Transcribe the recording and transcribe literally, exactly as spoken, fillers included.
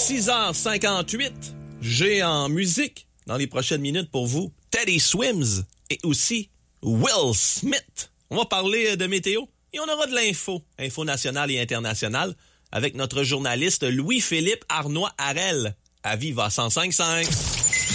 six heures cinquante-huit, j'ai en musique, dans les prochaines minutes pour vous, Teddy Swims et aussi Will Smith. On va parler de météo et on aura de l'info, info nationale et internationale, avec notre journaliste Louis-Philippe Arnois-Harel à Viva cent cinq virgule cinq.